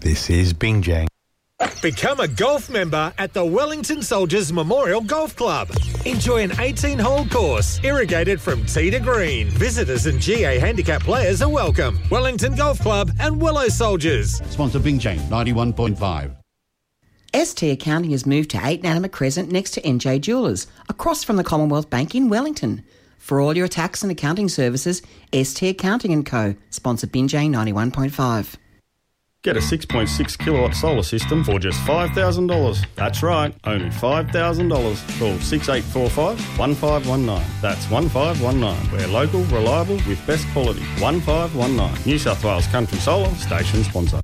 This is Bingjang. Become a golf member at the Wellington Soldiers Memorial Golf Club. Enjoy an 18-hole course, irrigated from tee to green. Visitors and GA handicap players are welcome. Wellington Golf Club and Willow Soldiers. Sponsor Bingjang 91.5. ST Accounting has moved to 8 Nanama Crescent next to NJ Jewellers, across from the Commonwealth Bank in Wellington. For all your tax and accounting services, ST Accounting & Co. Sponsor Bingjang 91.5. Get a 6.6 kilowatt solar system for just $5,000. That's right, only $5,000. Call 6845 1519. That's 1519. We're local, reliable with best quality. 1519. New South Wales Country Solar station sponsor.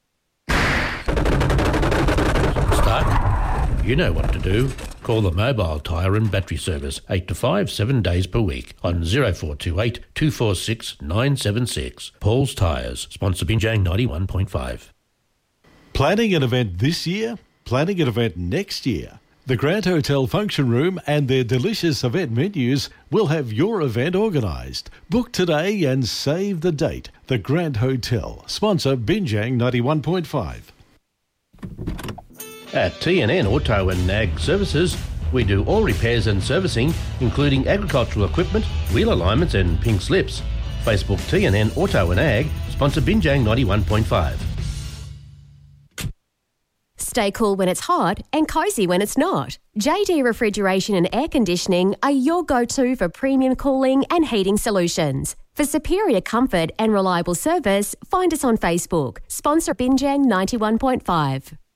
Stuck? You know what to do. Call the Mobile Tyre and Battery Service 8 to 5, 7 days per week on 0428 246 976. Paul's Tyres, sponsor Bingjang 91.5. Planning an event this year? Planning an event next year? The Grand Hotel Function Room and their delicious event menus will have your event organised. Book today and save the date. The Grand Hotel, sponsor Bingjang 91.5. At TNN Auto and Ag Services, we do all repairs and servicing, including agricultural equipment, wheel alignments and pink slips. Facebook TNN Auto and Ag, sponsor Bingjang 91.5. Stay cool when it's hot and cosy when it's not. JD Refrigeration and Air Conditioning are your go-to for premium cooling and heating solutions. For superior comfort and reliable service, find us on Facebook. Sponsor Bingjang 91.5.